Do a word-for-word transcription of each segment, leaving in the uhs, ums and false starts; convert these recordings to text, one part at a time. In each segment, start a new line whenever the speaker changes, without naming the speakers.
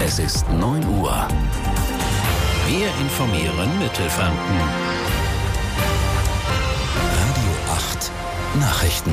Es ist neun Uhr. Wir informieren Mittelfranken. Radio acht Nachrichten.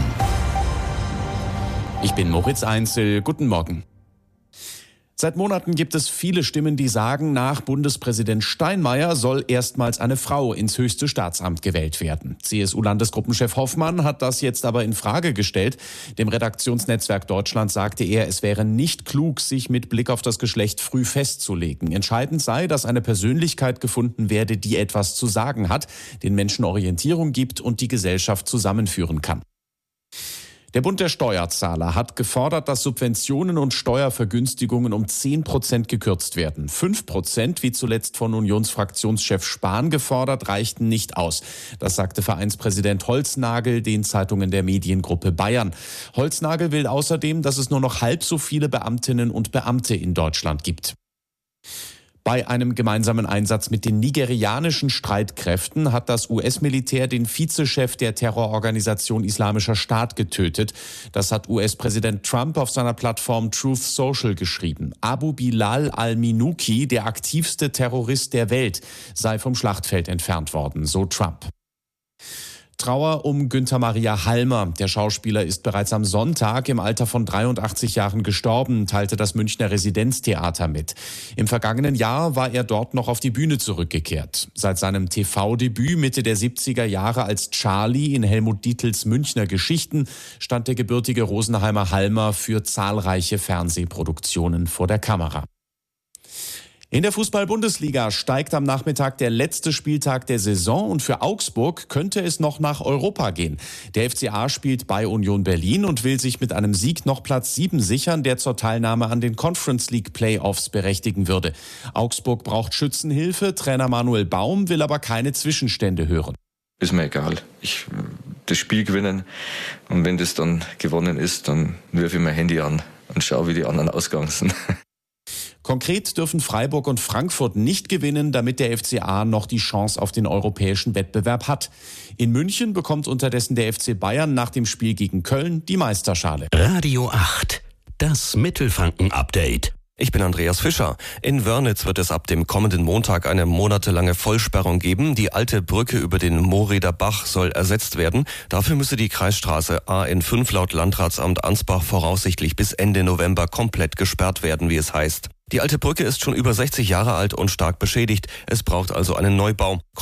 Ich bin Moritz Einzel. Guten Morgen. Seit Monaten gibt es viele Stimmen, die sagen, nach Bundespräsident Steinmeier soll erstmals eine Frau ins höchste Staatsamt gewählt werden. C S U-Landesgruppenchef Hoffmann hat das jetzt aber in Frage gestellt. Dem Redaktionsnetzwerk Deutschland sagte er, es wäre nicht klug, sich mit Blick auf das Geschlecht früh festzulegen. Entscheidend sei, dass eine Persönlichkeit gefunden werde, die etwas zu sagen hat, den Menschen Orientierung gibt und die Gesellschaft zusammenführen kann. Der Bund der Steuerzahler hat gefordert, dass Subventionen und Steuervergünstigungen um zehn Prozent gekürzt werden. fünf Prozent, wie zuletzt von Unionsfraktionschef Spahn gefordert, reichten nicht aus. Das sagte Vereinspräsident Holznagel den Zeitungen der Mediengruppe Bayern. Holznagel will außerdem, dass es nur noch halb so viele Beamtinnen und Beamte in Deutschland gibt. Bei einem gemeinsamen Einsatz mit den nigerianischen Streitkräften hat das U S-Militär den Vizechef der Terrororganisation Islamischer Staat getötet. Das hat U S-Präsident Trump auf seiner Plattform Truth Social geschrieben. Abu Bilal al-Minuki, der aktivste Terrorist der Welt, sei vom Schlachtfeld entfernt worden, so Trump. Trauer um Günther Maria Halmer. Der Schauspieler ist bereits am Sonntag im Alter von dreiundachtzig Jahren gestorben, teilte das Münchner Residenztheater mit. Im vergangenen Jahr war er dort noch auf die Bühne zurückgekehrt. Seit seinem T V-Debüt Mitte der siebziger Jahre als Charlie in Helmut Dietls Münchner Geschichten stand der gebürtige Rosenheimer Halmer für zahlreiche Fernsehproduktionen vor der Kamera. In der Fußball-Bundesliga steigt am Nachmittag der letzte Spieltag der Saison und für Augsburg könnte es noch nach Europa gehen. Der F C A spielt bei Union Berlin und will sich mit einem Sieg noch Platz sieben sichern, der zur Teilnahme an den Conference League Playoffs berechtigen würde. Augsburg braucht Schützenhilfe, Trainer Manuel Baum will aber keine Zwischenstände hören.
Ist mir egal. Ich das Spiel gewinnen und wenn das dann gewonnen ist, dann wirf ich mein Handy an und schaue, wie die anderen ausgegangen sind.
Konkret dürfen Freiburg und Frankfurt nicht gewinnen, damit der F C A noch die Chance auf den europäischen Wettbewerb hat. In München bekommt unterdessen der F C Bayern nach dem Spiel gegen Köln die Meisterschale.
Radio acht, das Mittelfranken-Update.
Ich bin Andreas Fischer. In Wörnitz wird es ab dem kommenden Montag eine monatelange Vollsperrung geben. Die alte Brücke über den Mooreder Bach soll ersetzt werden. Dafür müsse die Kreisstraße A N fünf laut Landratsamt Ansbach voraussichtlich bis Ende November komplett gesperrt werden, wie es heißt. Die alte Brücke ist schon über sechzig Jahre alt und stark beschädigt. Es braucht also einen Neubau.